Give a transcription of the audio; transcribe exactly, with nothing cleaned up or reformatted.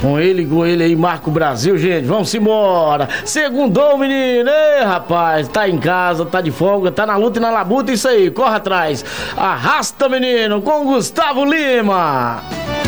Com ele, com ele aí, Marco Brasil, gente, vamos embora. Segundou, menino, ei, rapaz, tá em casa, tá de folga, tá na luta e na labuta, isso aí, corre atrás. Arrasta, menino, com Gustavo Lima.